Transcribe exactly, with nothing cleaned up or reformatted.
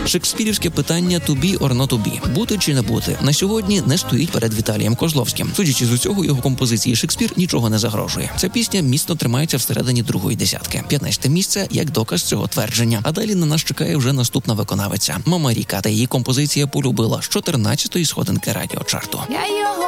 Шекспірівське питання «to be or not to be» – бути чи не бути, на сьогодні не стоїть перед Віталієм Козловським. Судячи з усього, його композиції «Шекспір» нічого не загрожує. Ця пісня міцно тримається всередині другої десятки. п'ятнадцяте місце як доказ цього твердження. А далі на нас чекає вже наступна виконавиця. Мама Ріка та її композиція «Полюбила» з чотирнадцятої сходинки радіочарту.